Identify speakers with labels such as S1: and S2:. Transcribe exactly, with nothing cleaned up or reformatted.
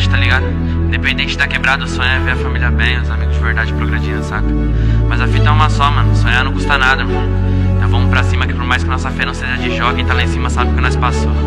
S1: tá ligado? Independente da quebrada, o sonho é ver a família bem, os amigos de verdade progredindo, saca? Mas a fita é uma só, mano, sonhar não custa nada, irmão. Então vamos pra cima que por mais que nossa fé não seja de jogo, quem tá lá em cima sabe o que nós passou.